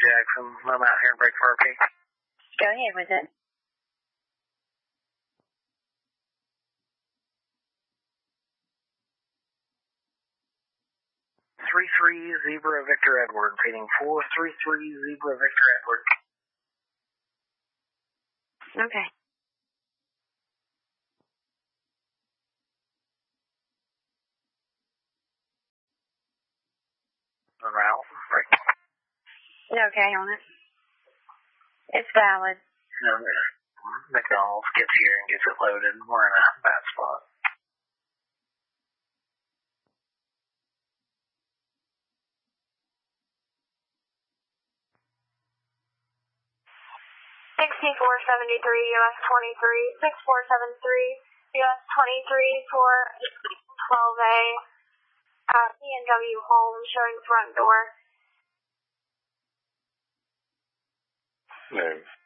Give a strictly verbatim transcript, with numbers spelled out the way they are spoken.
Jackson. I'm out here in break for R P. Go ahead with it. three three Zebra Victor Edward, repeating four three three Zebra Victor Edward. Okay. I'm out. Break. Okay on it. It's valid. No, McDonald's gets here and gets it loaded. We're in a bad spot. sixty-four seventy-three, U S twenty-three, sixty-four seventy-three, U S twenty-three for twelve A, uh, B and W home showing front door. Move.